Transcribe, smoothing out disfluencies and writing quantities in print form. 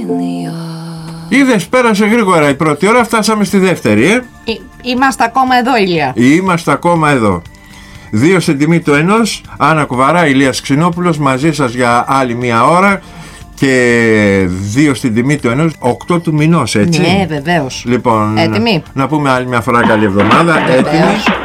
Είδες, πέρασε γρήγορα η πρώτη ώρα, φτάσαμε στη δεύτερη. Είμαστε ακόμα εδώ, Ηλία. Είμαστε ακόμα εδώ. 2 στην τιμή του ενός. Άννα Κουβαρά, Ηλίας Ξινόπουλος, μαζί σας για άλλη μία ώρα. Και 2 στην τιμή του ενός, 8 του μηνός, έτσι. Ναι, βεβαίως. Λοιπόν, έτοιμοι. Να πούμε άλλη μια φορά καλή εβδομάδα. Έτοιμοι.